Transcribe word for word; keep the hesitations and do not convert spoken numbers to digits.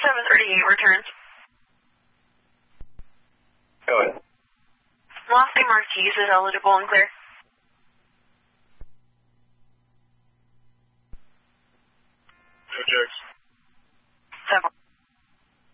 seven thirty-eight returns. Go ahead. Lofty Marquise is eligible and clear.